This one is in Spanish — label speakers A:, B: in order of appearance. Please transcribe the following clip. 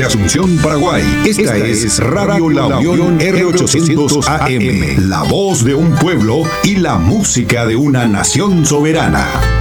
A: desde Asunción, Paraguay. Esta es Radio La Unión R800 AM, la voz de un pueblo y la música de una nación soberana.